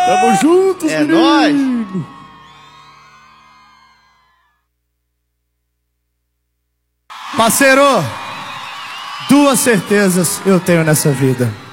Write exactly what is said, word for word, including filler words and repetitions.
Tamo juntos, É menino. nóis. Parceiro, duas certezas eu tenho nessa vida.